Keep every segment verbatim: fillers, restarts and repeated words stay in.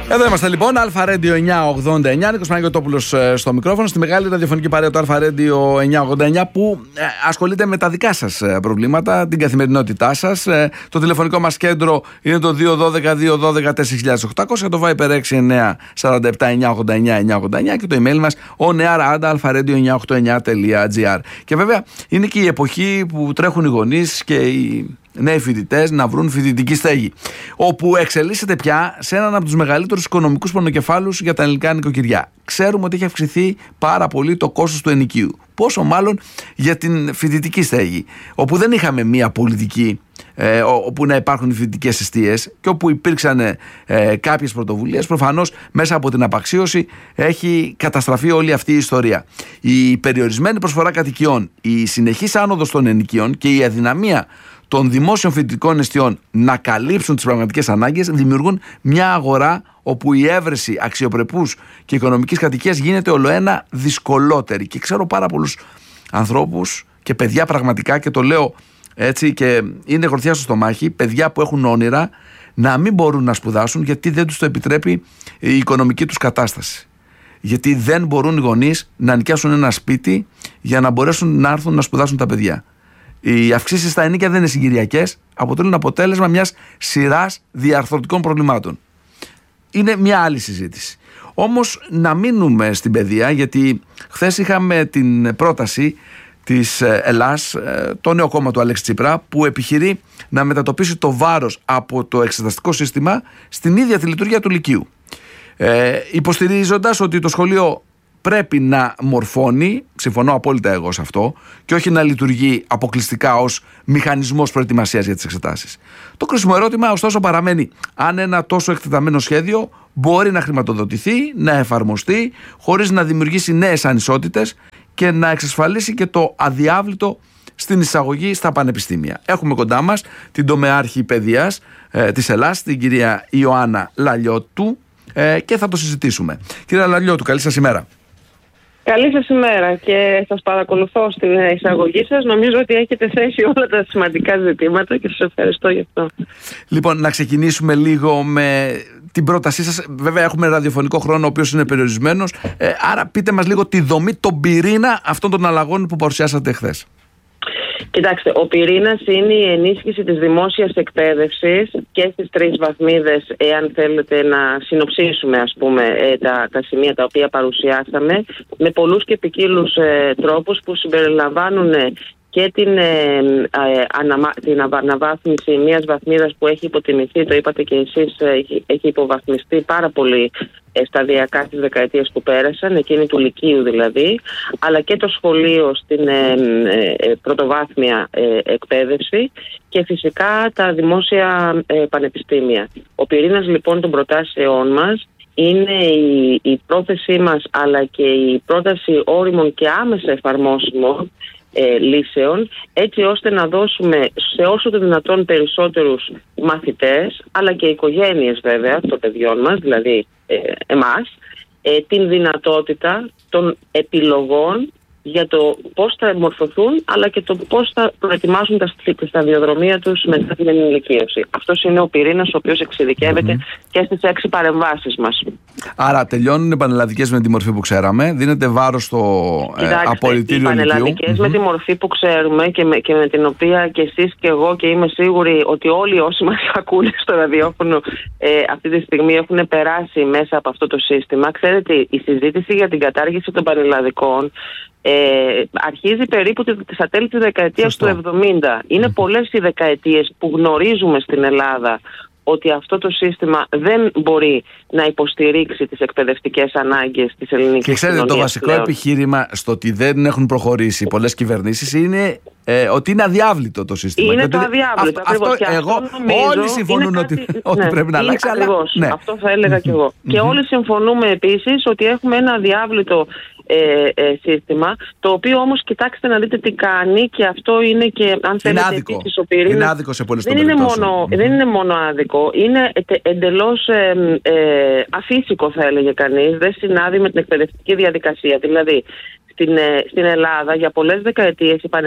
Εδώ είμαστε λοιπόν, Αλφα Radio εννιακόσια ογδόντα εννιά, Νίκος Παναγιωτόπουλος στο μικρόφωνο, στη μεγάλη ραδιοφωνική παρέα του Αλφα Radio εννιακόσια ογδόντα εννιά που ε, ασχολείται με τα δικά σας προβλήματα, την καθημερινότητά σας. Ε, το τηλεφωνικό μας κέντρο είναι το δύο ένα δύο δύο ένα δύο τέσσερα οκτώ μηδέν μηδέν, το Viber έξι εννιά τέσσερα επτά εννιά ογδόντα εννιά εννιά ογδόντα εννιά και το email μας on air at alpha radio εννιακόσια ογδόντα εννιά τελεία gr. Και βέβαια είναι και η εποχή που τρέχουν οι γονείς και οι νέοι φοιτητές να βρουν φοιτητική στέγη, όπου εξελίσσεται πια σε έναν από τους μεγαλύτερους οικονομικούς πονοκεφάλους για τα ελληνικά νοικοκυριά. Ξέρουμε ότι έχει αυξηθεί πάρα πολύ το κόστος του ενοικίου. Πόσο μάλλον για την φοιτητική στέγη, όπου δεν είχαμε μία πολιτική ε, όπου να υπάρχουν φοιτητικές εστίες και όπου υπήρξαν ε, κάποιες πρωτοβουλίες. Προφανώς μέσα από την απαξίωση έχει καταστραφεί όλη αυτή η ιστορία. Η περιορισμένη προσφορά κατοικιών, η συνεχής άνοδος των ενοικίων και η αδυναμία των δημόσιων φοιτητικών εστιών να καλύψουν τις πραγματικές ανάγκες δημιουργούν μια αγορά όπου η έβρεση αξιοπρεπούς και οικονομικής κατοικίας γίνεται ολοένα δυσκολότερη. Και ξέρω πάρα πολλούς ανθρώπους και παιδιά πραγματικά, και το λέω έτσι και είναι γροθιά στο στομάχι, παιδιά που έχουν όνειρα να μην μπορούν να σπουδάσουν γιατί δεν τους το επιτρέπει η οικονομική τους κατάσταση. Γιατί δεν μπορούν οι γονείς να νοικιάσουν ένα σπίτι για να μπορέσουν να έρθουν να σπουδάσουν τα παιδιά. Οι αυξήσεις στα ενοίκια δεν είναι συγκυριακές, αποτελούν αποτέλεσμα μιας σειράς διαρθρωτικών προβλημάτων. Είναι μια άλλη συζήτηση. Όμως να μείνουμε στην παιδεία, γιατί χθες είχαμε την πρόταση της Ελλάς, το νέο κόμμα του Αλέξη Τσίπρα, που επιχειρεί να μετατοπίσει το βάρος από το εξεταστικό σύστημα στην ίδια τη λειτουργία του Λυκείου. Ε, υποστηρίζοντας ότι το σχολείο πρέπει να μορφώνει, συμφωνώ απόλυτα εγώ σε αυτό, και όχι να λειτουργεί αποκλειστικά ως μηχανισμός προετοιμασίας για τις εξετάσεις. Το κρίσιμο ερώτημα ωστόσο παραμένει αν ένα τόσο εκτεταμένο σχέδιο μπορεί να χρηματοδοτηθεί, να εφαρμοστεί χωρίς να δημιουργήσει νέες ανισότητες και να εξασφαλίσει και το αδιάβλητο στην εισαγωγή στα πανεπιστήμια. Έχουμε κοντά μας την τομεάρχη παιδείας ε, της Ελλάς, την κυρία Ιωάννα Λαλιώτου, ε, και θα το συζητήσουμε. Κυρία Λαλιώτου, καλή σας ημέρα. Καλή σας ημέρα και σας παρακολουθώ στην εισαγωγή σας. Νομίζω ότι έχετε θέσει όλα τα σημαντικά ζητήματα και σας ευχαριστώ γι' αυτό. Λοιπόν, να ξεκινήσουμε λίγο με την πρότασή σας. Βέβαια έχουμε ραδιοφωνικό χρόνο ο οποίος είναι περιορισμένος, ε, άρα πείτε μας λίγο τη δομή, τον πυρήνα αυτών των αλλαγών που παρουσιάσατε χθες. Κοιτάξτε, ο πυρήνας είναι η ενίσχυση της δημόσιας εκπαίδευσης και στις τρεις βαθμίδες, εάν θέλετε να συνοψίσουμε ας πούμε τα, τα σημεία τα οποία παρουσιάσαμε, με πολλούς και ποικίλους ε, τρόπους που συμπεριλαμβάνουν και την, ε, ε, αναμα, την αναβάθμιση μιας βαθμίδας που έχει υποτιμηθεί, το είπατε και εσείς, έχει, έχει υποβαθμιστεί πάρα πολύ ε, σταδιακά στις δεκαετίες που πέρασαν, εκείνη του Λυκείου δηλαδή, αλλά και το σχολείο στην ε, ε, πρωτοβάθμια ε, εκπαίδευση και φυσικά τα δημόσια ε, πανεπιστήμια. Ο πυρήνας λοιπόν των προτάσεών μας είναι η, η πρόθεσή μας, αλλά και η πρόταση όριμων και άμεσα εφαρμόσιμων Ε, λύσεων, έτσι ώστε να δώσουμε σε όσο το δυνατόν περισσότερους μαθητές, αλλά και οικογένειες βέβαια των παιδιών μας, δηλαδή ε, εμάς, ε, την δυνατότητα των επιλογών για το πώς θα μορφωθούν, αλλά και το πώς θα προετοιμάσουν τα σταδιοδρομία τους μετά την ενηλικίωση. Αυτός είναι ο πυρήνας ο οποίος εξειδικεύεται mm-hmm. και στις έξι παρεμβάσεις μας. Άρα τελειώνουν οι πανελλαδικές με τη μορφή που ξέραμε, δίνεται βάρος στο ε, απολυτήριο λυκείου. Οι πανελλαδικές mm-hmm. με τη μορφή που ξέρουμε και με, και με την οποία και εσείς και εγώ και είμαι σίγουρη ότι όλοι όσοι μας ακούνε στο ραδιόφωνο ε, αυτή τη στιγμή έχουν περάσει μέσα από αυτό το σύστημα. Ξέρετε, η συζήτηση για την κατάργηση των πανελλαδικών Ε, αρχίζει περίπου στα τέλη της δεκαετίας του εβδομήντα. Είναι πολλές οι δεκαετίες που γνωρίζουμε στην Ελλάδα ότι αυτό το σύστημα δεν μπορεί να υποστηρίξει τις εκπαιδευτικές ανάγκες της ελληνικής κοινωνίας. Και ξέρετε, το βασικό πλέον επιχείρημα στο ότι δεν έχουν προχωρήσει πολλές κυβερνήσεις είναι ε, ότι είναι αδιάβλητο το σύστημα. Είναι το αδιάβλητο. Αυτό, αυτό, εγώ, αυτό όλοι συμφωνούν ότι, κάτι, ότι ναι, πρέπει να αλλάξει. Ακριβώς, αλλά, ναι. Αυτό θα έλεγα mm-hmm. κι εγώ. Mm-hmm. Και όλοι συμφωνούμε επίσης ότι έχουμε ένα αδιάβλητο Ε, ε, σύστημα, το οποίο όμως κοιτάξτε να δείτε τι κάνει, και αυτό είναι και αν θέλετε επίσης ο πυρήνας. Είναι άδικο σε πολλές δεν, είναι μόνο, mm-hmm. δεν είναι μόνο άδικο, είναι εντελώς ε, ε, αφύσικο θα έλεγε κανείς, δεν συνάδει με την εκπαιδευτική διαδικασία. Δηλαδή στην, στην Ελλάδα για πολλές δεκαετίες οι πανελλαδικές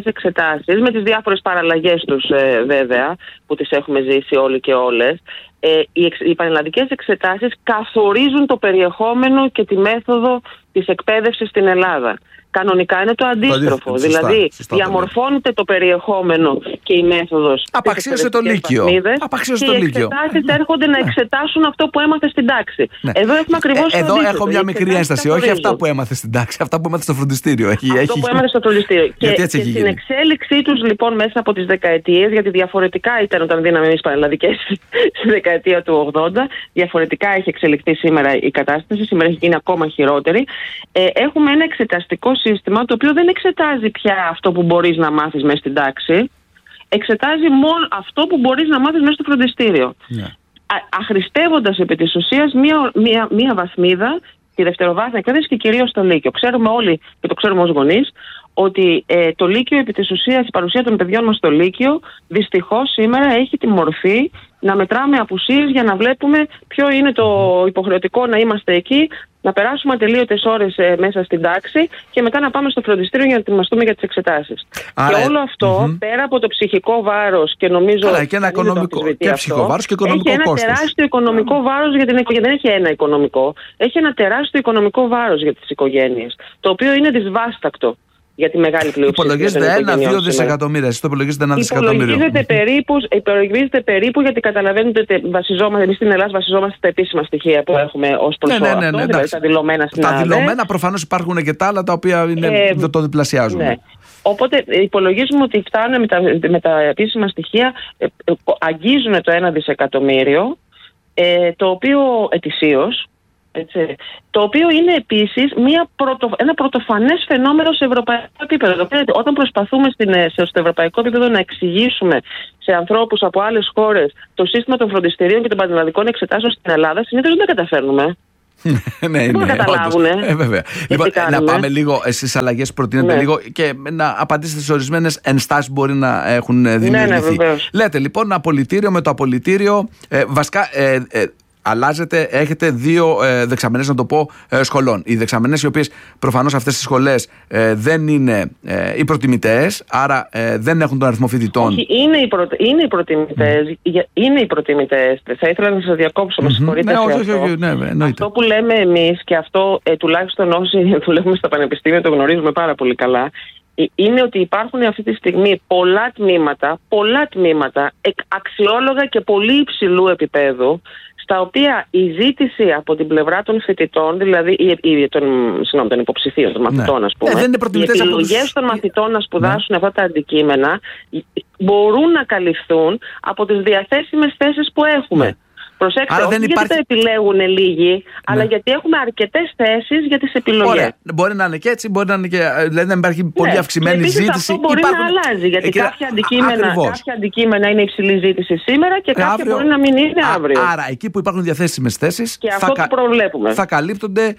εξετάσεις, με τις διάφορες παραλλαγές τους ε, βέβαια, που τις έχουμε ζήσει όλοι και όλες, ε, οι, εξ, οι πανελλαδικές εξετάσεις καθορίζουν το περιεχόμενο και τη μέθοδο της εκπαίδευσης στην Ελλάδα. Κανονικά είναι το αντίστροφο. Το δηλαδή, σωστά, σωστά, διαμορφώνεται το περιεχόμενο και η μέθοδος. Απαξίωσε το Λύκειο. Απαξίωσε το Λύκειο. Οι εξετάσεις έρχονται να εξετάσουν αυτό που έμαθε στην τάξη. Ναι. Εδώ έχουμε ακριβώς ε, το Εδώ δίκιο. έχω μια μικρή ένσταση. Όχι αυτά που έμαθε στην τάξη, αυτά που έμαθε στο φροντιστήριο. Έχει, αυτό έχει... που έμαθε στο φροντιστήριο. Και, και στην εξέλιξή τους λοιπόν μέσα από τις δεκαετίες, γιατί διαφορετικά ήταν όταν δίναμε εμείς πανελλαδικές στη δεκαετία του ογδόντα, διαφορετικά έχει εξελιχθεί σήμερα η κατάσταση, σήμερα έχει γίνει ακόμα χειρότερη. Ε, έχουμε ένα εξεταστικό σύστημα το οποίο δεν εξετάζει πια αυτό που μπορείς να μάθεις μέσα στην τάξη, εξετάζει μόνο αυτό που μπορείς να μάθεις μέσα στο φροντιστήριο. Yeah. Αχρηστεύοντας επί της ουσίας μία, μία, μία βαθμίδα τη δευτεροβάθμια εκπαίδευση και κυρίως στο Λύκειο. Ξέρουμε όλοι και το ξέρουμε ως γονείς ότι ε, το Λύκειο επί της ουσίας, η παρουσία των παιδιών μας στο Λύκειο δυστυχώς σήμερα έχει τη μορφή να μετράμε απουσίες για να βλέπουμε ποιο είναι το υποχρεωτικό να είμαστε εκεί, να περάσουμε ατελείωτες ώρες ε, μέσα στην τάξη και μετά να πάμε στο φροντιστήριο για να ετοιμαστούμε για τις εξετάσεις. Άρα, και όλο αυτό, mm-hmm. πέρα από το ψυχικό βάρος και νομίζω... Άρα και ένα οικονομικό, και ψυχικό βάρος και οικονομικό έχει κόστος. Έχει ένα τεράστιο οικονομικό mm. βάρος για την οικογένεια. Δεν έχει ένα οικονομικό. Έχει ένα τεράστιο οικονομικό βάρος για τις οικογένειες, το οποίο είναι δυσβάστακτο για τη μεγάλη πλειοψηφία. Υπολογίζεται ένα-δύο δισεκατομμύρια. Εσείς το υπολογίζετε ένα δισεκατομμύριο. Υπολογίζεται περίπου, υπολογίζεται περίπου, γιατί καταλαβαίνετε ότι βασιζόμαστε, εμείς στην Ελλάδα βασιζόμαστε στα επίσημα στοιχεία που έχουμε ως προς ναι, ναι, ναι, ναι, δηλαδή τα δηλωμένα στην Τα ΑΔΕ. δηλωμένα προφανώς υπάρχουν και τα άλλα τα οποία είναι, ε, το διπλασιάζουν. Ναι. Οπότε υπολογίζουμε ότι φτάνουν με τα, με τα επίσημα στοιχεία, ε, ε, αγγίζουν το ένα δισεκατομμύριο, ε, το οποίο ετησίως. Έτσι. Το οποίο είναι επίσης μια πρωτο, ένα πρωτοφανές φαινόμενο σε ευρωπαϊκό επίπεδο. Όταν προσπαθούμε στην, στο ευρωπαϊκό επίπεδο να εξηγήσουμε σε ανθρώπους από άλλες χώρες το σύστημα των φροντιστηρίων και των πανελλαδικών εξετάσεων στην Ελλάδα, συνήθως δεν τα καταφέρνουμε. Ναι, δεν ναι, καταλάβουν. Ε, βέβαια. Λοιπόν, να πάμε λίγο στις αλλαγές που προτείνετε, ναι. λίγο και να απαντήσετε στις ορισμένες ενστάσεις που μπορεί να έχουν δημιουργηθεί. Ναι, ναι, λέτε λοιπόν απολυτήριο με το απολυτήριο. Ε, βασικά. Ε, ε, Αλλάζετε, έχετε δύο ε, δεξαμενές, να το πω, ε, σχολών. Οι δεξαμενές οι οποίες προφανώς αυτές τις σχολές ε, δεν είναι ε, οι προτιμητές, άρα ε, δεν έχουν τον αριθμό φοιτητών. Όχι, είναι οι, προ, είναι οι προτιμητές. Mm. Είναι οι προτιμητές. Θα ήθελα να σας διακόψω, με συγχωρείτε. Ναι, όχι, όχι, όχι, ναι, ναι, αυτό που λέμε εμείς, και αυτό ε, τουλάχιστον όσοι δουλεύουμε στα πανεπιστήμια το γνωρίζουμε πάρα πολύ καλά, είναι ότι υπάρχουν αυτή τη στιγμή πολλά τμήματα, πολλά τμήματα αξιόλογα και πολύ υψηλού επίπεδου, στα οποία η ζήτηση από την πλευρά των φοιτητών, δηλαδή η, η, των, συγνώμη, των υποψηφίων, των μαθητών, ας πούμε, ναι, οι επιλογές τους... των μαθητών να σπουδάσουν ναι. αυτά τα αντικείμενα μπορούν να καλυφθούν από τις διαθέσιμες θέσεις που έχουμε. Ναι. Προσέξτε, άρα όχι δεν γιατί υπάρχει... τα επιλέγουν λίγοι, ναι. αλλά γιατί έχουμε αρκετές θέσεις για τις επιλογές. Ωραία. Μπορεί να είναι και έτσι, μπορεί να είναι και. Δηλαδή δεν υπάρχει πολύ ναι. αυξημένη και ζήτηση. Αυτό μπορεί υπάρχουν... να αλλάζει. Γιατί ε, κάποια, αντικείμενα, κάποια αντικείμενα είναι υψηλή ζήτηση σήμερα και κάποια αύριο... μπορεί να μην είναι αύριο. Άρα εκεί που υπάρχουν διαθέσιμες θέσεις και αυτό θα, το προβλέπουμε. Θα καλύπτονται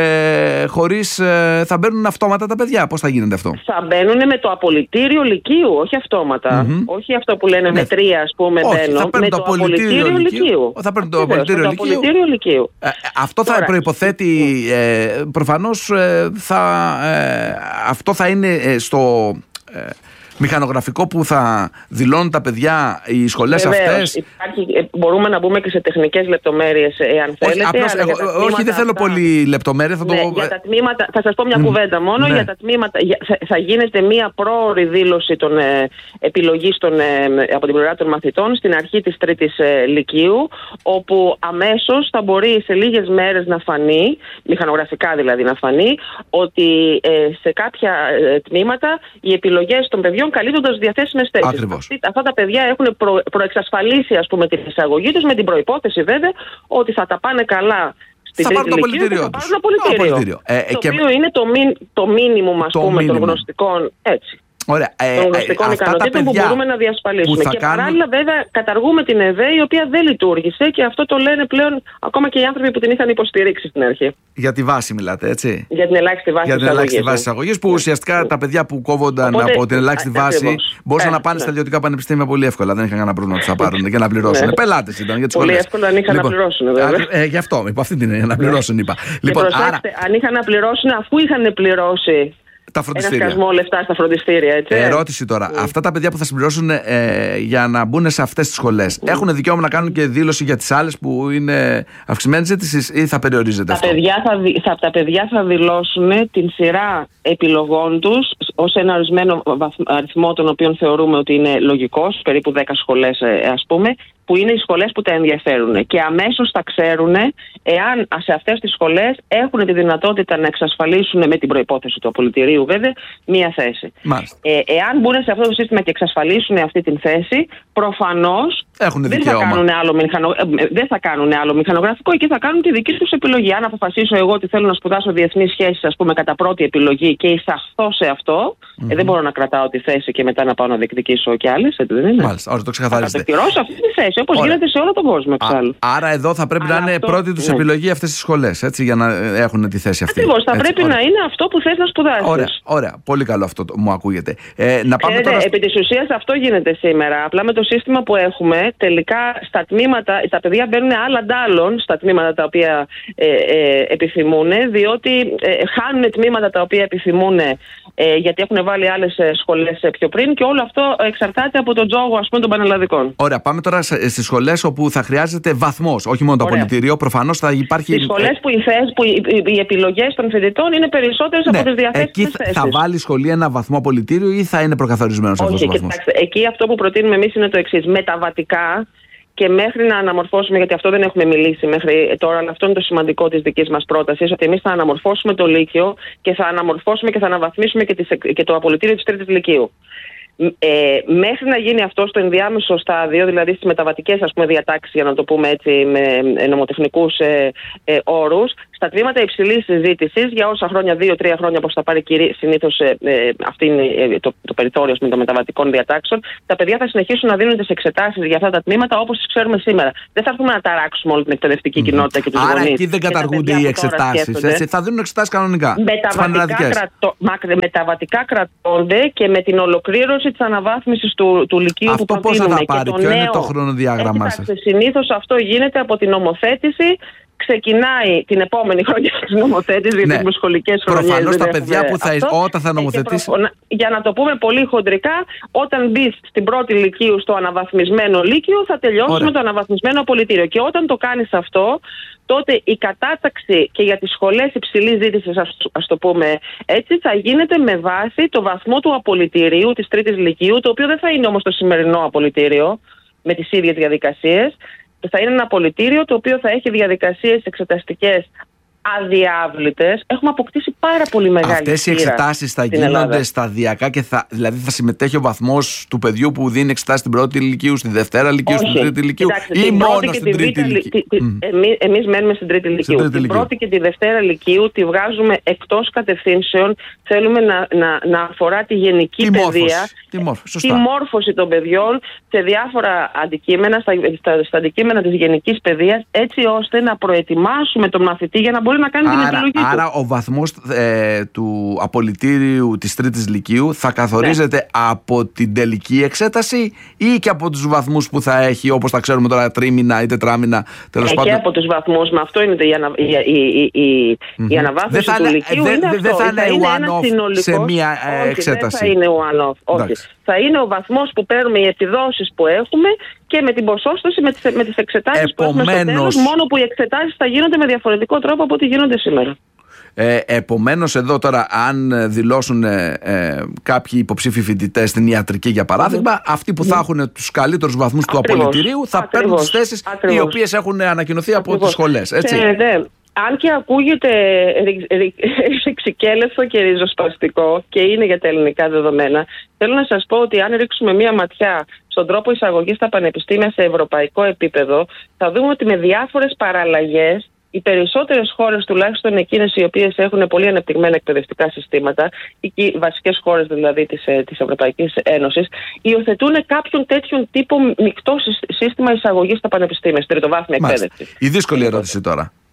ε, χωρίς. Ε, θα μπαίνουν αυτόματα τα παιδιά. Πώς θα γίνεται αυτό? Θα μπαίνουν με το απολυτήριο λυκείου, όχι αυτόματα. Mm-hmm. Όχι αυτό που λένε με τρία, ας πούμε, μπαίνω. Με το απολυτήριο λυκείου. Θα παίρνουν το απολυτήριο λυκείου. Ε, αυτό θα προϋποθέτει ε, προφανώς ε, θα, ε, αυτό θα είναι ε, στο ε, μηχανογραφικό που θα δηλώνουν τα παιδιά, οι σχολές αυτές. Υπάρχει, μπορούμε να μπούμε και σε τεχνικές λεπτομέρειες εάν θέλετε. Απλώς, εγώ, όχι, όχι δεν θέλω αυτά... πολύ λεπτομέρεια. Θα, ναι, το... για τα τμήματα, θα σας πω μια mm, κουβέντα μόνο. Ναι. Για τα τμήματα, για, θα, θα γίνεται μια πρόωρη δήλωση των ε, επιλογής των, ε, από την πλευρά των μαθητών στην αρχή της τρίτης ε, λυκείου, όπου αμέσως θα μπορεί σε λίγες μέρες να φανεί, μηχανογραφικά δηλαδή να φανεί, ότι ε, σε κάποια ε, τμήματα οι επιλογές των παιδιών καλύπτοντας διαθέσιμες θέσεις. Αυτά τα παιδιά έχουν προ, προεξασφαλίσει, ας πούμε, την εισαγωγή τους, με την προϋπόθεση βέβαια ότι θα τα πάνε καλά στην θα τρίτη ηλικία και θα πάρουν απολυτήριο. Ε, το και... οποίο είναι το, μι, το μίνιμουμ, ας πούμε, των γνωστικών, έτσι. Ωραία. Ε, των γνωστικών ε, ικανοτήτων που μπορούμε να διασφαλίσουμε. Και κάνουν... παράλληλα, βέβαια, καταργούμε την ΕΔΕ, η οποία δεν λειτουργήσε, και αυτό το λένε πλέον ακόμα και οι άνθρωποι που την είχαν υποστηρίξει στην αρχή. Για τη βάση μιλάτε, έτσι. Για την ελάχιστη βάση της αγωγής. Για την εισαγωγής, που ουσιαστικά τα παιδιά που κόβονταν Οπότε, από την ελάχιστη βάση μπορούσαν να πάνε στα ιδιωτικά πανεπιστήμια πολύ εύκολα. Δεν είχαν κανένα πρόβλημα να του τα πάρουν και να πληρώσουν. Πελάτες ήταν για τις σχολές. Πολύ εύκολα αν είχαν να πληρώσουν, βέβαια. Γι' αυτό, υπό αυτή την έννοια να πληρώσουν, είπα. Αν είχαν να πληρώσουν, αφού είχαν πληρώσει Τα φροντιστήρια. Ένα σκασμό λεφτά στα φροντιστήρια, έτσι. Ερώτηση τώρα. Mm. Αυτά τα παιδιά που θα συμπληρώσουν ε, για να μπουν σε αυτές τις σχολές, mm. έχουν δικαίωμα να κάνουν και δήλωση για τις άλλες που είναι αυξημένες ζήτησης ή θα περιορίζεται τα αυτό? Παιδιά θα, θα, τα παιδιά θα δηλώσουν την σειρά επιλογών τους ως ένα ορισμένο αριθμό, τον οποίων θεωρούμε ότι είναι λογικός, περίπου δέκα σχολές, ας πούμε, που είναι οι σχολές που τα ενδιαφέρουν. Και αμέσως θα ξέρουν εάν σε αυτές τις σχολές έχουν τη δυνατότητα να εξασφαλίσουν, με την προϋπόθεση του απολυτηρίου βέβαια, μία θέση. Ε, εάν μπουν σε αυτό το σύστημα και εξασφαλίσουν αυτή την θέση, προφανώς δεν θα, κάνουν άλλο μηχανο... δεν θα κάνουν άλλο μηχανογραφικό, και θα κάνουν τη δική τους επιλογή. Αν αποφασίσω εγώ ότι θέλω να σπουδάσω διεθνείς σχέσεις, ας πούμε, κατά πρώτη επιλογή και εισαχθώ σε αυτό, mm-hmm. ε, δεν μπορώ να κρατάω τη θέση και μετά να πάω να διεκδικήσω και άλλες, έτσι δεν είναι? Μάλιστα, ωραία, το ξεκαθαρίζετε. Θα κατοχυρώσω αυτή τη θέση, όπως γίνεται σε όλο τον κόσμο εξάλλου. Άρα εδώ θα πρέπει Αλλά να είναι αυτό... πρώτη τους ναι. επιλογή αυτές τις σχολές, έτσι, για να έχουν τη θέση αυτή. Ακριβώς, θα έτσι, πρέπει ωραία. να είναι αυτό που θες να σπουδάσεις. Ωραία, ωραία. Πολύ καλό αυτό το, μου ακούγεται. Ε, να πάμε Ξέρετε, τώρα... επί της ουσίας αυτό γίνεται σήμερα. Απλά με το σύστημα που έχουμε, τελικά στα τμήματα, τα παιδιά μπαίνουν άλλα ντάλλον στα τμήματα τα οποία ε, ε, επιθυμούν, διότι ε, χάνουν τμήματα τα οποία επιθυμούν ε, γιατί έχουν βάλει άλλες σχολές πιο πριν, και όλο αυτό εξαρτάται από τον τζόγο, ας πούμε, των πανελλαδικών. Ωραία, πάμε τώρα στις σχολές όπου θα χρειάζεται βαθμός, όχι μόνο το Ωραία. απολυτήριο. Προφανώς θα υπάρχει. Στις σχολές που οι, θέσεις, που οι, οι, οι επιλογές των φοιτητών είναι περισσότερες ναι, από τις διαθέσιμες θέσεις. Θα βάλει η σχολή ένα βαθμό απολυτήριο ή θα είναι προκαθορισμένος αυτός ο βαθμός? Κοιτάξτε, εκεί αυτό που προτείνουμε εμείς είναι το εξής. Μεταβατικά, και μέχρι να αναμορφώσουμε, γιατί αυτό δεν έχουμε μιλήσει μέχρι τώρα, αλλά αυτό είναι το σημαντικό της δικής μας πρότασης, ότι εμείς θα αναμορφώσουμε το Λύκειο και θα αναμορφώσουμε και θα αναβαθμίσουμε και, τις, και το απολυτήριο της τρίτης Λυκείου. Ε, μέχρι να γίνει αυτό στο ενδιάμεσο στάδιο, δηλαδή στις μεταβατικές, ας πούμε, διατάξεις, για να το πούμε έτσι με νομοτεχνικούς ε, ε, όρους, στα τμήματα υψηλής συζήτησης για όσα χρόνια, δύο τρία χρόνια, όπως θα πάρει συνήθως ε, ε, αυτή είναι ε, το, το περιθώριο των μεταβατικών διατάξεων, τα παιδιά θα συνεχίσουν να δίνουν τις εξετάσεις για αυτά τα τμήματα όπως τις ξέρουμε σήμερα. Δεν θα έρθουμε να ταράξουμε όλη την εκπαιδευτική mm. κοινότητα και τους Άρα γονείς. Εκεί δεν καταργούνται οι εξετάσεις. Έτσι, θα δίνουν εξετάσεις κανονικά. Μεταβατικά, κρατώ, μεταβατικά κρατώνται και με την ολοκλήρωση της αναβάθμισης του, του Λυκείου αυτό που προτείνουμε. Αυτό πώς θα τα πάρει, ποιο νέο... είναι το χρονοδιάγραμμά σας? Συνήθως αυτό γίνεται από την νομοθέτηση. Ξεκινάει την επόμενη χρονιά της νομοθέτησης, γιατί έχουμε σχολικές χρονιές. Προφανώς τα παιδιά που θα, όταν θα νομοθετήσει. Προφ... Για να το πούμε πολύ χοντρικά, όταν μπεις στην πρώτη Λυκείου στο αναβαθμισμένο Λύκειο, θα τελειώσει με το αναβαθμισμένο απολυτήριο. Και όταν το κάνεις αυτό, τότε η κατάταξη και για τις σχολές υψηλής ζήτησης, ας, ας το πούμε έτσι, θα γίνεται με βάση το βαθμό του απολυτηρίου της τρίτης Λυκείου, το οποίο δεν θα είναι όμως το σημερινό απολυτήριο με τις ίδιες διαδικασίες. Θα είναι ένα απολυτήριο το οποίο θα έχει διαδικασίες εξεταστικές αδιάβλητες. Έχουμε αποκτήσει πάρα πολύ μεγάλη Αυτές οι εξετάσεις θα γίνονται Ελλάδα. σταδιακά και θα, δηλαδή θα συμμετέχει ο βαθμός του παιδιού που δίνει εξετάσεις στην πρώτη Λυκείου, στη δευτέρα Λυκείου, Όχι. στην τρίτη Λυκείου Κοιτάξτε, ή μόνο στην τρίτη Λυκείου? Mm. Εμείς, εμείς μένουμε στην τρίτη Λυκείου. Την τρίτη πρώτη και τη δευτέρα Λυκείου τη βγάζουμε εκτός κατευθύνσεων. Θέλουμε να, να, να αφορά τη γενική τη παιδεία, μόρφωση, τη, μόρφωση, τη μόρφωση των παιδιών σε διάφορα αντικείμενα, στα, στα, στα αντικείμενα της γενικής παιδείας, έτσι ώστε να προετοιμάσουμε τον μαθητή για να μπορεί να κάνει άρα, την επιλογή του. Άρα ο βαθμός ε, του απολυτήριου της τρίτης Λυκείου θα καθορίζεται ναι. από την τελική εξέταση ή και από τους βαθμούς που θα έχει, όπως τα ξέρουμε τώρα, τρίμηνα ή τετράμηνα, τέλος ε, πάντων? Και από τους βαθμούς, με αυτό είναι η, ανα, η, η, η, mm-hmm. η αναβάθμιση θα του είναι, Λυκείου. Δεν είναι δε, αυτό. θα είναι θα one-off είναι σε μία ε, όχι, εξέταση. Δεν θα είναι one-off. Όχι. Θα είναι ο βαθμός που παίρνουμε, οι επιδόσεις που έχουμε και με την ποσόστοση, με τις, με τις εξετάσεις Επομένως, που έχουμε στο τέλος, μόνο που οι εξετάσεις θα γίνονται με διαφορετικό τρόπο από ό,τι γίνονται σήμερα. Ε, επομένως εδώ τώρα, αν δηλώσουν ε, ε, κάποιοι υποψήφοι φοιτητές στην ιατρική για παράδειγμα, mm. αυτοί που mm. θα έχουν τους καλύτερους βαθμούς του απολυτηρίου θα Ακριβώς. παίρνουν τις θέσεις Ακριβώς. οι οποίες έχουν ανακοινωθεί Ακριβώς. από τις σχολές, έτσι. Και, ναι. Αν και ακούγεται ρηξικέλευθο και ριζοσπαστικό και είναι για τα ελληνικά δεδομένα, θέλω να σας πω ότι αν ρίξουμε μία ματιά στον τρόπο εισαγωγής στα πανεπιστήμια σε ευρωπαϊκό επίπεδο, θα δούμε ότι με διάφορες παραλλαγές οι περισσότερες χώρες, τουλάχιστον εκείνες οι οποίες έχουν πολύ ανεπτυγμένα εκπαιδευτικά συστήματα, οι βασικές χώρες δηλαδή της, της Ευρωπαϊκής Ένωσης, υιοθετούν κάποιον τέτοιον τύπο μεικτό σύστημα εισαγωγής στα πανεπιστήμια, στην τριτοβάθμια εκπαίδευση. Η δύσκολη ερώτηση τώρα.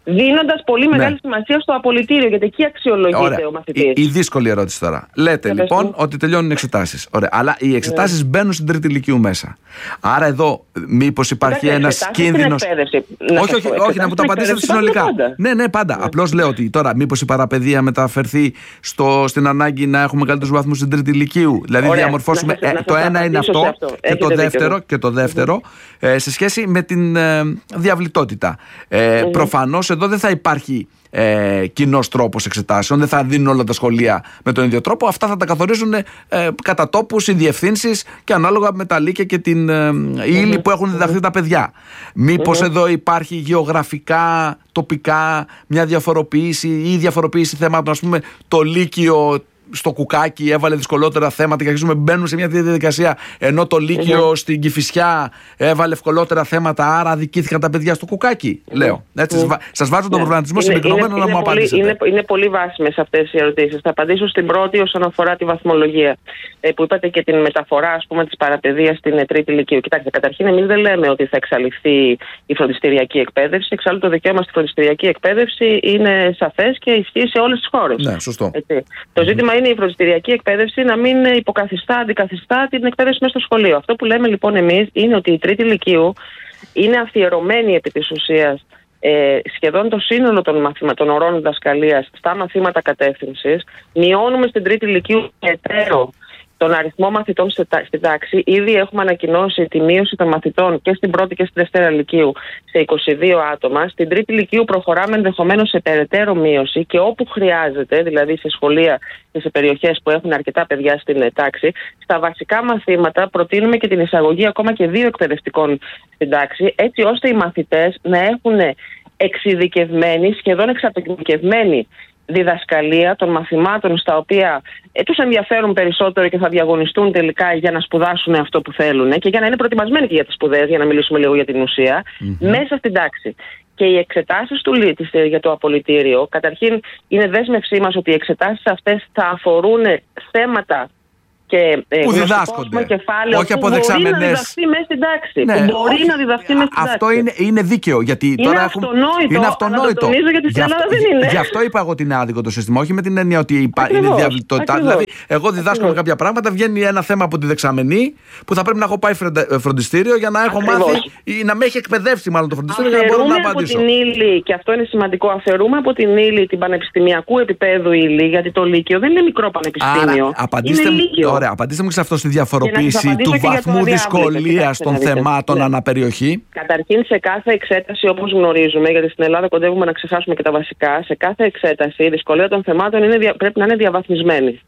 δίνοντας πολύ μεγάλη ναι. σημασία στο απολυτήριο, γιατί εκεί αξιολογείται Ωραία. ο μαθητής. Η, η δύσκολη ερώτηση τώρα. Λέτε Βέβαια, λοιπόν ναι. ότι τελειώνουν οι εξετάσεις. Ωραία. Αλλά οι εξετάσεις ναι. μπαίνουν στην τρίτη λυκείου μέσα. Άρα εδώ μήπως υπάρχει ένας κίνδυνος. Όχι, όχι, όχι, να μου το απαντήσετε συνολικά. Ναι, ναι, πάντα. Ναι. Απλώς λέω ότι τώρα μήπως η παραπαιδεία μεταφερθεί στο, στην ανάγκη να έχουμε καλύτερους βαθμούς στην τρίτη λυκείου. Δηλαδή Ωραία. διαμορφώσουμε. Να, ε, να το ένα είναι αυτό. αυτό. Και, το δεύτερο, και το δεύτερο mm-hmm. ε, σε σχέση με την ε, διαβλητότητα. Ε, mm-hmm. Προφανώς εδώ δεν θα υπάρχει ε, κοινός τρόπος εξετάσεων, δεν θα δίνουν όλα τα σχολεία με τον ίδιο τρόπο. Αυτά θα τα καθορίζουν ε, κατά τόπους οι διευθύνσεις και ανάλογα με τα λύκεια και την ε, ύλη mm-hmm. που έχουν διδαχθεί τα παιδιά. Μήπως mm-hmm. εδώ υπάρχει γεωγραφικά, τοπικά μια διαφοροποίηση ή διαφοροποίηση θέμάτων, ας πούμε το λύκειο στο Κουκάκι έβαλε δυσκολότερα θέματα και αρχίζουμε μπαίνουν σε μια διαδικασία, ενώ το Λύκειο mm-hmm. στην Κηφισιά έβαλε ευκολότερα θέματα, άρα αδικήθηκαν τα παιδιά στο Κουκάκι. Mm-hmm. Λέω. Έτσι, mm-hmm. σας βάζω τον yeah. προβληματισμό συμπυκνωμένο να μου απαντήσετε. Είναι, είναι πολύ βάσιμες αυτές οι ερωτήσεις. Θα απαντήσω στην πρώτη όσον αφορά τη βαθμολογία, ε, που είπατε και την μεταφορά, ας πούμε, της παραπαιδείας στην τρίτη Λυκείου. Κοιτάξτε, καταρχήν εμείς δεν λέμε ότι θα εξαλειφθεί η φροντιστηριακή εκπαίδευση. Εξάλλου το δικαίωμα στη φροντιστηριακή εκπαίδευση είναι σαφές και ισχύει σε όλες τις χώρες. Ναι, σωστό. Έτσι. Το ζήτημα είναι η φροντιστηριακή εκπαίδευση να μην υποκαθιστά, αντικαθιστά την εκπαίδευση μέσα στο σχολείο. Αυτό που λέμε λοιπόν εμείς είναι ότι η τρίτη Λυκείου είναι αφιερωμένη επί της ουσίας ε, σχεδόν το σύνολο των, μαθημα, των ωρών διδασκαλίας στα μαθήματα κατεύθυνσης. Μειώνουμε στην τρίτη Λυκείου περαιτέρω τον αριθμό μαθητών στην τάξη. Ήδη έχουμε ανακοινώσει τη μείωση των μαθητών και στην πρώτη και στη δευτέρα Λυκείου σε είκοσι δύο άτομα. Στην τρίτη Λυκείου προχωράμε ενδεχομένως σε περαιτέρω μείωση και όπου χρειάζεται, δηλαδή σε σχολεία και σε περιοχές που έχουν αρκετά παιδιά στην τάξη, στα βασικά μαθήματα προτείνουμε και την εισαγωγή ακόμα και δύο εκπαιδευτικών στην τάξη, έτσι ώστε οι μαθητές να έχουν εξειδικευμένη, σχεδόν εξατομικευμένη διδασκαλία των μαθημάτων στα οποία ε, τους ενδιαφέρουν περισσότερο και θα διαγωνιστούν τελικά για να σπουδάσουν αυτό που θέλουν και για να είναι προετοιμασμένοι και για τις σπουδές, για να μιλήσουμε λίγο για την ουσία, mm-hmm. μέσα στην τάξη. Και οι εξετάσεις του ΛΥΤΙΣ για το απολυτήριο, καταρχήν είναι δέσμευσή μας ότι οι εξετάσεις αυτές θα αφορούν θέματα και ε, που διδάσκονται. Κεφάλαιο, όχι που από δεξαμενές. Μπορεί να διδαχθεί μέσα στην τάξη. Ναι, που μπορεί όχι, να διδαχθεί μέσα στην αυτό τάξη. Είναι, είναι δίκαιο. Γιατί είναι, τώρα αυτονόητο, έχουμε, είναι αυτονόητο. Αλλά το τονίζω γιατί στην Ελλάδα δεν είναι. Γι' αυτό είπα εγώ ότι είναι άδικο το σύστημα. Όχι με την έννοια ότι υπά, είναι διαβλητότητα. Δηλαδή, εγώ διδάσκω με κάποια πράγματα, βγαίνει ένα θέμα από τη δεξαμενή που θα πρέπει να έχω πάει φροντιστήριο για να έχω Ακριβώς. μάθει ή να με έχει εκπαιδεύσει μάλλον το φροντιστήριο για να μπορώ να απαντήσω. Από την ύλη, και αυτό είναι σημαντικό, αφαιρούμε από την ύλη την πανεπιστημιακού επίπεδου ύλη, γιατί το Λύκειο δεν είναι μικρό πανεπιστήμιο. Ωραία, απαντήστε μου σε αυτό στη διαφοροποίηση του βαθμού δυσκολίας των θεμάτων ναι. αναπεριοχή. Καταρχήν, σε κάθε εξέταση, όπως γνωρίζουμε, γιατί στην Ελλάδα κοντεύουμε να ξεχάσουμε και τα βασικά, σε κάθε εξέταση η δυσκολία των θεμάτων είναι, πρέπει να είναι διαβαθμισμένη.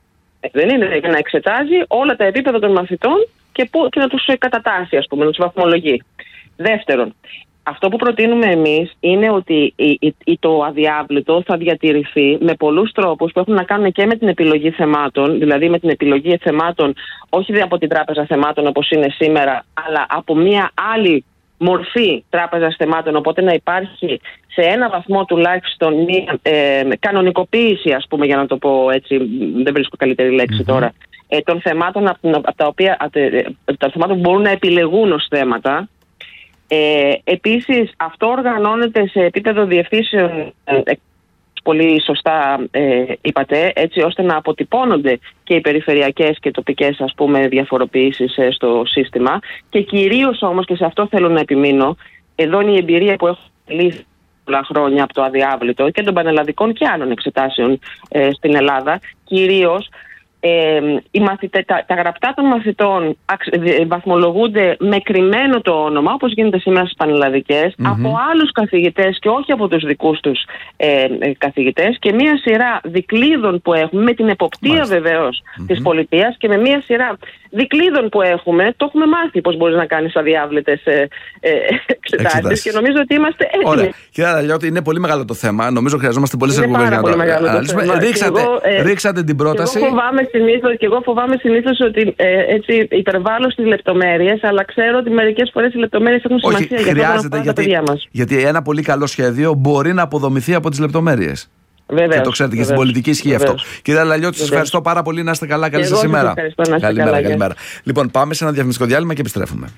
Δεν είναι να εξετάζει όλα τα επίπεδα των μαθητών και, που, και να τους κατατάσσει, ας πούμε, να τους βαθμολογεί. Δεύτερον, αυτό που προτείνουμε εμείς είναι ότι η, η, το αδιάβλητο θα διατηρηθεί με πολλούς τρόπους που έχουν να κάνουν και με την επιλογή θεμάτων, δηλαδή με την επιλογή θεμάτων όχι από την τράπεζα θεμάτων όπως είναι σήμερα, αλλά από μια άλλη μορφή τράπεζας θεμάτων, οπότε να υπάρχει σε ένα βαθμό τουλάχιστον μια ε, κανονικοποίηση, ας πούμε, για να το πω έτσι, δεν βρίσκω καλύτερη λέξη mm-hmm. τώρα, ε, των θεμάτων, από, από τα οποία, από τα θεμάτων που μπορούν να επιλεγούν ως θέματα. Ε, επίσης, αυτό οργανώνεται σε επίπεδο διευθύνσεων, ε, πολύ σωστά ε, είπατε, έτσι ώστε να αποτυπώνονται και οι περιφερειακές και τοπικές, ας πούμε, διαφοροποιήσεις ε, στο σύστημα και κυρίως όμως, και σε αυτό θέλω να επιμείνω, εδώ είναι η εμπειρία που έχω λύσει πολλά χρόνια από το αδιάβλητο και των πανελλαδικών και άλλων εξετάσεων ε, στην Ελλάδα, κυρίως Ε, οι μαθητε, τα, τα γραπτά των μαθητών αξ, ε, βαθμολογούνται με κρυμμένο το όνομα, όπως γίνεται σήμερα στις πανελλαδικές, mm-hmm. από άλλους καθηγητές και όχι από τους δικούς τους ε, ε, καθηγητές, και μία σειρά δικλείδων που έχουμε, με την εποπτεία βεβαίως mm-hmm. της πολιτείας, και με μία σειρά δικλείδων που έχουμε, το έχουμε μάθει πώς μπορείς να κάνεις αδιάβλητες ε, ε, εξετάσεις, και νομίζω ότι είμαστε έτοιμοι. Ωραία. Κύριε Αραλιώτη, είναι πολύ μεγάλο το θέμα. Νομίζω χρειαζόμαστε πολλές εκπομπές για να το αναλύσουμε. Ρίξατε, ε, ρίξατε την πρόταση. Συνήθως, και εγώ φοβάμαι συνήθως ότι ε, έτσι υπερβάλλω στις λεπτομέρειες, αλλά ξέρω ότι μερικές φορές οι λεπτομέρειες έχουν σημασία. Όχι, για χρειάζεται, για γιατί, γιατί ένα πολύ καλό σχέδιο μπορεί να αποδομηθεί από τις λεπτομέρειες. Βεβαίως, και το ξέρετε, και στην πολιτική ισχύει αυτό. Κύριε Αραλιώτη, σας ευχαριστώ πάρα πολύ. Να είστε καλά. Καλή σας ημέρα. Καλημέρα, καλημέρα. Λοιπόν, πάμε σε ένα διαφημιστικό διάλειμμα και επιστρέφουμε.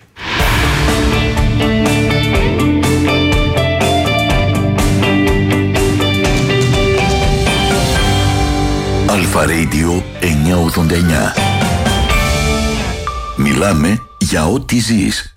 Αλφα Radio εννιακόσια ογδόντα εννιά. Μιλάμε για ό,τι ζεις.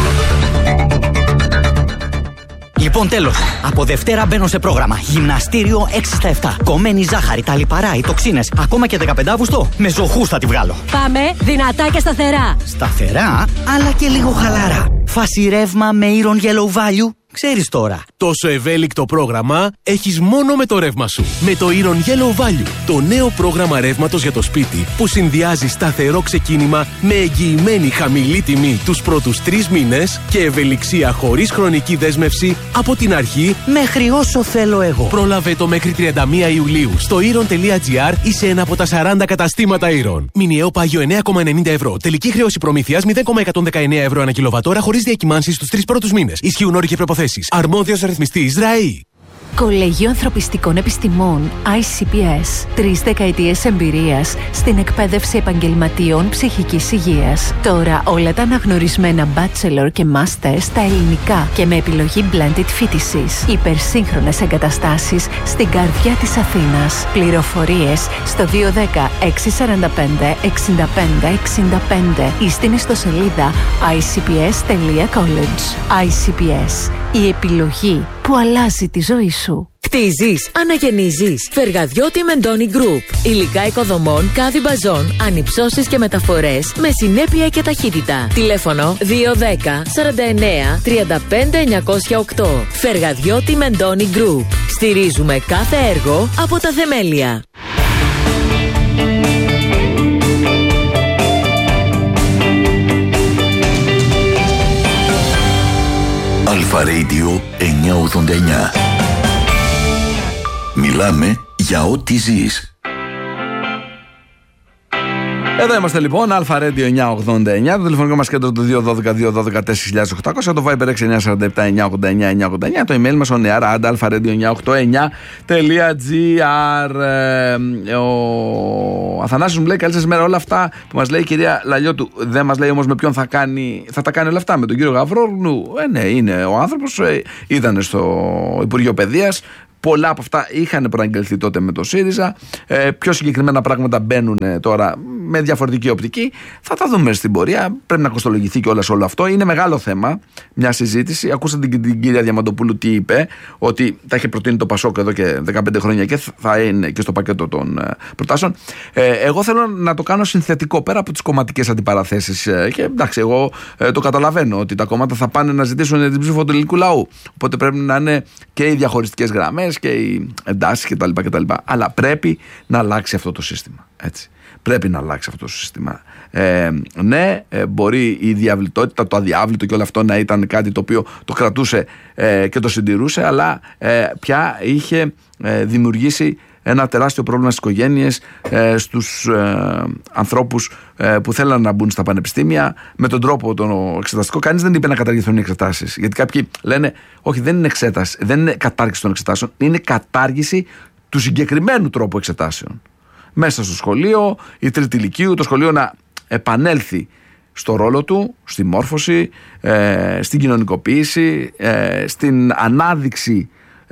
Λοιπόν, τέλος. Από Δευτέρα μπαίνω σε πρόγραμμα. Γυμναστήριο έξι στα επτά. Κομμένη ζάχαρη, τα λιπαρά, οι τοξίνες. Ακόμα και δεκαπέντε Αυγούστου με ζωχούς θα τη βγάλω. Πάμε δυνατά και σταθερά. Σταθερά, αλλά και λίγο χαλαρά. Φάση ρεύμα με Iron Yellow Value. Ξέρεις τώρα. Τόσο ευέλικτο πρόγραμμα έχεις μόνο με το ρεύμα σου. Με το Iron Yellow Value, το νέο πρόγραμμα ρεύματος για το σπίτι που συνδυάζει σταθερό ξεκίνημα με εγγυημένη χαμηλή τιμή τους πρώτους τρεις μήνες και ευελιξία χωρίς χρονική δέσμευση από την αρχή μέχρι όσο θέλω εγώ. Πρόλαβε το μέχρι τριάντα μία Ιουλίου στο iron τελεία gr ή σε ένα από τα σαράντα καταστήματα Iron. Μηνιαίο πάγιο εννέα κόμμα ενενήντα ευρώ. Τελική χρέωση προμήθειας μηδέν κόμμα εκατόν δεκαεννέα ευρώ ανά κιλοβατόρα χωρίς διακυμάνσεις στους τρεις πρώτους μήνες. Ισχύουν όροι και προποθέσεις. Αρμόδιος ρυθμιστής ΡΑΗ. Κολέγιο Ανθρωπιστικών Επιστημών άι σι πι ες. Τρεις δεκαετίες εμπειρίας στην εκπαίδευση επαγγελματιών ψυχικής υγείας. Τώρα όλα τα αναγνωρισμένα bachelor και master στα ελληνικά και με επιλογή blended φοιτησης. Υπερσύγχρονες εγκαταστάσεις στην καρδιά της Αθήνας. Πληροφορίες στο δύο ένα μηδέν έξι τέσσερα πέντε εξήντα πέντε εξήντα πέντε ή στην ιστοσελίδα άι σι πι ες τελεία college. άι σι πι ες. Η επιλογή που αλλάζει τη ζωή σου. Κτίζεις, αναγεννίζεις. Φεργαδιώτη Μεντώνη Group. Υλικά οικοδομών, κάδι μπαζών, ανυψώσεις και μεταφορές με συνέπεια και ταχύτητα. Τηλέφωνο δύο ένα μηδέν σαράντα εννέα τριάντα πέντε εννιακόσια οκτώ. Φεργαδιώτη Μεντώνη Group. Στηρίζουμε κάθε έργο από τα θεμέλια. Αλφα Radio εννιακόσια ογδόντα εννιά. Μιλάμε για ό,τι ζεις. Εδώ είμαστε λοιπόν, Αλφα Radio εννιακόσια ογδόντα εννιά, το τηλεφωνικό μας κέντρο του δύο ένα δύο δύο ένα δύο τέσσερα χιλιάδες οκτακόσια, το Viber έξι εννιά τέσσερα επτά εννιακόσια ογδόντα εννιά εννιακόσια ογδόντα εννιά, το email μας on air at alpha radio εννιακόσια ογδόντα εννιά τελεία gr. Ο Αθανάσιος μου λέει καλή σας μέρα, όλα αυτά που μας λέει η κυρία Λαλιώτου, δεν μας λέει όμως με ποιον θα, κάνει, θα τα κάνει όλα αυτά, με τον κύριο Γαβρόγλου. Ε, ναι, είναι ο άνθρωπος, ε, ήταν στο Υπουργείο Παιδείας. Πολλά από αυτά είχαν προαγγελθεί τότε με το ΣΥΡΙΖΑ. Ε, πιο συγκεκριμένα πράγματα μπαίνουν τώρα με διαφορετική οπτική. Θα τα δούμε στην πορεία. Πρέπει να κοστολογηθεί κιόλας όλο αυτό. Είναι μεγάλο θέμα, μια συζήτηση. Ακούσατε την, την κυρία Διαμαντοπούλου τι είπε, ότι τα είχε προτείνει το ΠΑΣΟΚ εδώ και δεκαπέντε χρόνια και θα είναι και στο πακέτο των ε, προτάσεων. Ε, εγώ θέλω να το κάνω συνθετικό πέρα από τις κομματικές αντιπαραθέσεις. Ε, και εντάξει, εγώ ε, το καταλαβαίνω ότι τα κόμματα θα πάνε να ζητήσουν την ψήφο του ελληνικού λαού. Οπότε πρέπει να είναι και οι διαχωριστικές γραμμές και οι εντάσεις κτλ, κτλ. Αλλά πρέπει να αλλάξει αυτό το σύστημα. Έτσι. Πρέπει να αλλάξει αυτό το σύστημα. Ε, ναι, ε, μπορεί η διαβλητότητα, το αδιάβλητο και όλο αυτό να ήταν κάτι το οποίο το κρατούσε ε, και το συντηρούσε, αλλά ε, πια είχε ε, δημιουργήσει ένα τεράστιο πρόβλημα στις οικογένειες, ε, στους ε, ανθρώπους ε, που θέλαν να μπουν στα πανεπιστήμια με τον τρόπο τον εξεταστικό. Κανείς δεν είπε να καταργηθούν οι εξετάσεις. Γιατί κάποιοι λένε, όχι, δεν είναι εξέταση, δεν είναι κατάργηση των εξετάσεων, είναι κατάργηση του συγκεκριμένου τρόπου εξετάσεων. Μέσα στο σχολείο, η τρίτη ηλικίου, το σχολείο να επανέλθει στο ρόλο του, στη μόρφωση, ε, στην κοινωνικοποίηση, ε, στην ανάδειξη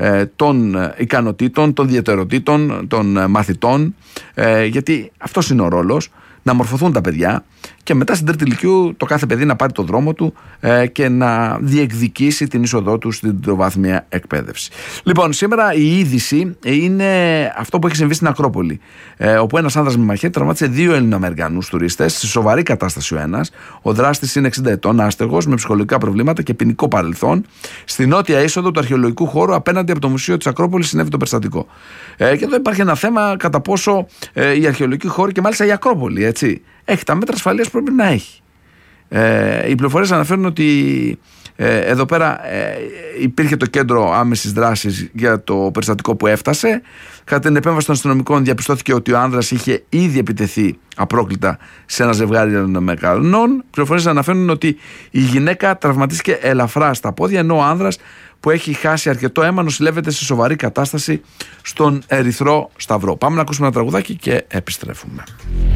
των ικανοτήτων, των ιδιαιτεροτήτων, των μαθητών, ε, γιατί αυτός είναι ο ρόλος, να μορφωθούν τα παιδιά και μετά στην τρίτη ηλικίου το κάθε παιδί να πάρει το δρόμο του ε, και να διεκδικήσει την είσοδό του στην τριτοβάθμια εκπαίδευση. Λοιπόν, σήμερα η είδηση είναι αυτό που έχει συμβεί στην Ακρόπολη, ε, όπου ένας άνδρας με μαχαίρι τραυμάτισε δύο Ελληνοαμερικανούς τουρίστες, σε σοβαρή κατάσταση ο ένας. Ο δράστης είναι εξήντα ετών, άστεγος, με ψυχολογικά προβλήματα και ποινικό παρελθόν. Στη νότια είσοδο του αρχαιολογικού χώρου, απέναντι από το Μουσείο της Ακρόπολης, συνέβη το περιστατικό. Ε, και εδώ υπάρχει ένα θέμα κατά πόσο ε, η αρχαιολογική χώρη και μάλιστα η Ακρόπολη, έτσι, έχει τα μέτρα ασφαλείας που πρέπει να έχει. Ε, οι πληροφορίες αναφέρουν ότι ε, εδώ πέρα ε, υπήρχε το κέντρο άμεσης δράσης για το περιστατικό που έφτασε. Κατά την επέμβαση των αστυνομικών διαπιστώθηκε ότι ο άνδρας είχε ήδη επιτεθεί απρόκλητα σε ένα ζευγάρι Ελληνοαμερικανών. Πληροφορίες αναφέρουν ότι η γυναίκα τραυματίστηκε ελαφρά στα πόδια, ενώ ο άνδρας που έχει χάσει αρκετό αίμα νοσηλεύεται σε σοβαρή κατάσταση στον Ερυθρό Σταυρό. Πάμε να ακούσουμε ένα τραγουδάκι και επιστρέφουμε.